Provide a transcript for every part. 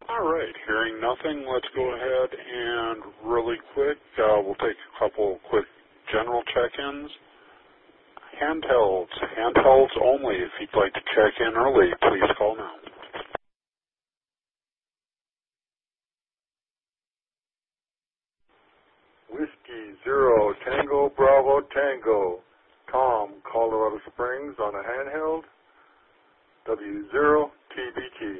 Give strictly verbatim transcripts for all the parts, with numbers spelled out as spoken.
All right, hearing nothing, let's go ahead and really quick, uh, we'll take a couple quick general check-ins. Handhelds, handhelds only. If you'd like to check in early, please call now. Whiskey Zero Tango Bravo Tango. Tom, Colorado Springs on a handheld. W zero T B T.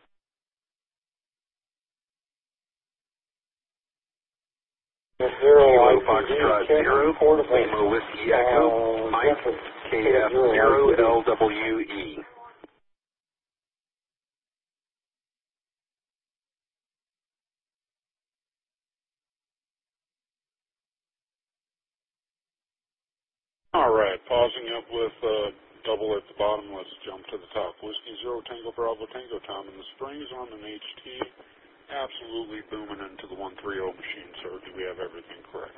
Kilo Foxtrot Zero, Lima Whiskey Echo, uh, Mike, K F zero L W E. All right, pausing up with uh, double at the bottom, let's jump to the top. Whiskey Zero Tango Bravo Tango, Tom in the Springs on an H T. Absolutely booming into the one thirty machine, sir. Do we have everything correct?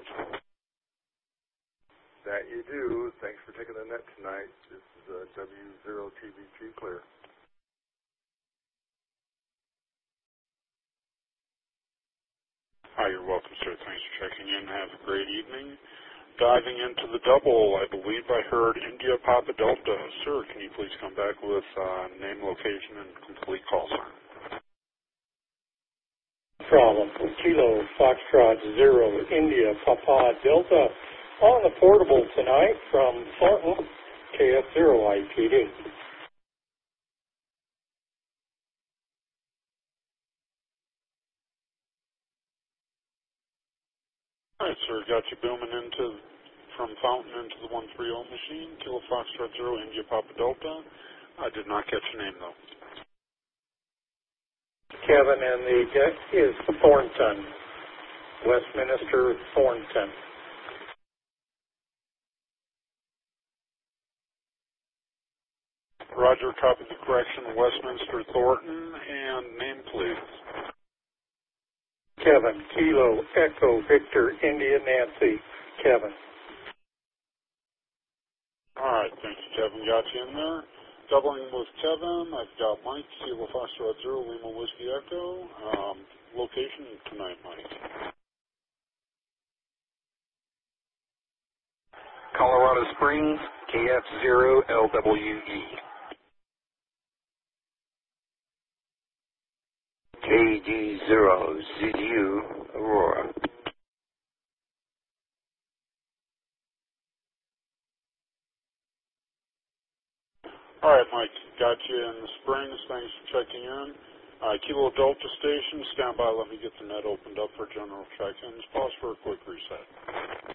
That you do. Thanks for taking the net tonight. This is uh, W zero T B T clear. Hi, you're welcome, sir. Thanks for checking in. Have a great evening. Diving into the double, I believe I heard India Papa Delta. Sir, can you please come back with uh, name, location, and complete call sign? Problem. Kilo Foxtrot Zero India Papa Delta on the portable tonight from Thornton, K F zero I P D. All right, sir. Got you booming into from Fountain into the one thirty machine. Kilo Foxtrot Zero India Papa Delta. I did not catch your name though. Kevin, and the deck is Thornton, Westminster Thornton. Roger, copy the correction, Westminster Thornton, and name please. Kevin, Kilo Echo Victor India Nancy. Kevin. All right, thank you, Kevin. Got you in there. Doubling with Kevin, I've got Mike, Kilo Foxtrot Zero Lima Whiskey Echo. Um, location tonight, Mike. Colorado Springs, K F zero L W E. K D zero Z U Aurora. All right, Mike, got you in the Springs. Thanks for checking in. Uh, Kilo Delta Station, stand by. Let me get the net opened up for general check-ins. Pause for a quick reset.